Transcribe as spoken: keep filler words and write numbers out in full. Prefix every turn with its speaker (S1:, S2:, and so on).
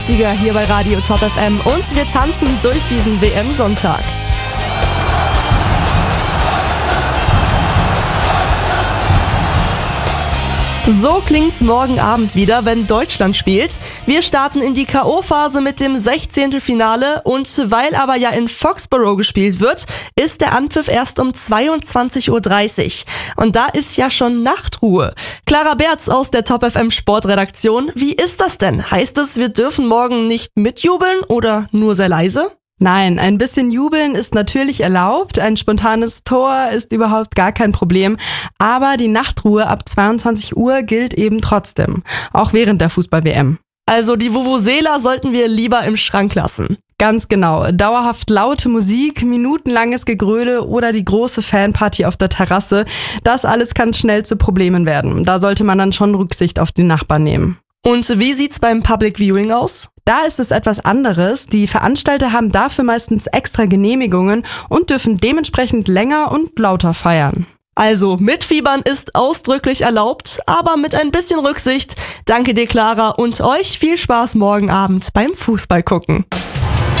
S1: Sieger hier bei Radio Top F M und wir tanzen durch diesen W M-Sonntag. So klingt's morgen Abend wieder, wenn Deutschland spielt. Wir starten in die K O-Phase mit dem Sechzehntelfinale und weil aber ja in Foxborough gespielt wird, ist der Anpfiff erst um zweiundzwanzig Uhr dreißig. Und da ist ja schon Nachtruhe. Clara Berz aus der Top F M Sportredaktion, wie ist das denn? Heißt es, wir dürfen morgen nicht mitjubeln oder nur sehr leise?
S2: Nein, ein bisschen jubeln ist natürlich erlaubt, ein spontanes Tor ist überhaupt gar kein Problem, aber die Nachtruhe ab zweiundzwanzig Uhr gilt eben trotzdem, auch während der Fußball-W M.
S1: Also die Vuvuzela sollten wir lieber im Schrank lassen.
S2: Ganz genau, dauerhaft laute Musik, minutenlanges Gegröle oder die große Fanparty auf der Terrasse, das alles kann schnell zu Problemen werden. Da sollte man dann schon Rücksicht auf die Nachbarn nehmen.
S1: Und wie sieht's beim Public Viewing aus?
S2: Da ist es etwas anderes. Die Veranstalter haben dafür meistens extra Genehmigungen und dürfen dementsprechend länger und lauter feiern.
S1: Also mitfiebern ist ausdrücklich erlaubt, aber mit ein bisschen Rücksicht. Danke dir, Clara, und euch viel Spaß morgen Abend beim Fußball gucken.